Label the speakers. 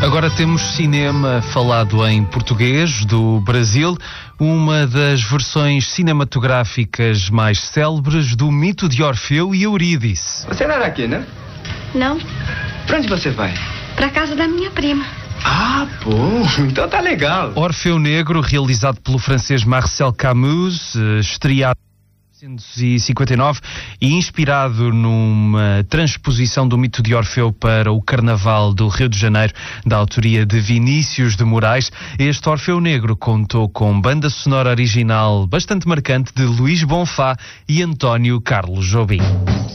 Speaker 1: Agora temos cinema falado em português do Brasil, uma das versões cinematográficas mais célebres do mito de Orfeu e Eurídice.
Speaker 2: Você não era aqui, né?
Speaker 3: Não,
Speaker 2: Pra onde você vai?
Speaker 3: pra casa da minha prima.
Speaker 2: Ah, bom, então tá legal.
Speaker 1: Orfeu Negro, realizado pelo francês Marcel Camus, estreado em 1959 e inspirado numa transposição do mito de Orfeu para o Carnaval do Rio de Janeiro, da autoria de Vinícius de Moraes. Este Orfeu Negro contou com banda sonora original bastante marcante de Luís Bonfá e António Carlos Jobim.